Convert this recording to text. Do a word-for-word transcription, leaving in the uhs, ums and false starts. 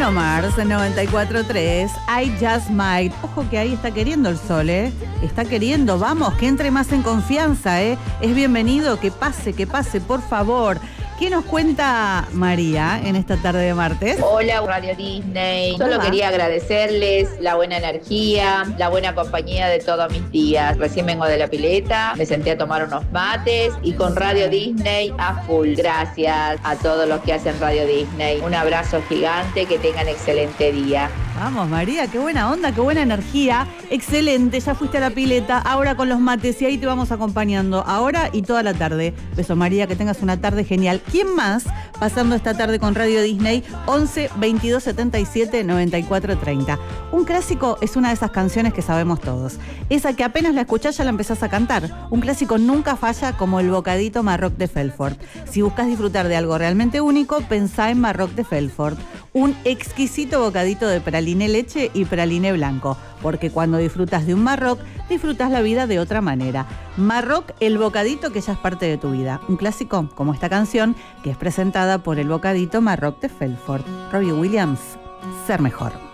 Bruno Mars en noventa y cuatro punto tres, I Just Might. Ojo que ahí está queriendo el sol, ¿eh? Está queriendo, vamos, que entre más en confianza, ¿eh? Es bienvenido, que pase, que pase, por favor. ¿Qué nos cuenta María en esta tarde de martes? Hola, Radio Disney. Solo Hola. quería agradecerles la buena energía, la buena compañía de todos mis días. Recién vengo de la pileta, me senté a tomar unos mates y con Radio Disney a full. Gracias a todos los que hacen Radio Disney. Un abrazo gigante, que tengan excelente día. Vamos, María, qué buena onda, qué buena energía. Excelente, ya fuiste a la pileta, ahora con los mates y ahí te vamos acompañando, ahora y toda la tarde. Beso, María, que tengas una tarde genial. ¿Quién más pasando esta tarde con Radio Disney? once, veintidós, setenta y siete, noventa y cuatro, treinta. Un clásico es una de esas canciones que sabemos todos. Esa que apenas la escuchás ya la empezás a cantar. Un clásico nunca falla, como el bocadito Marroc de Felfort. Si buscas disfrutar de algo realmente único, pensá en Marroc de Felfort. Un exquisito bocadito de praliné leche y praliné blanco, porque cuando disfrutas de un Marroc, disfrutas la vida de otra manera. Marroc, el bocadito que ya es parte de tu vida. Un clásico como esta canción, que es presentada por el bocadito Marroc de Felfort. Robbie Williams, Ser Mejor.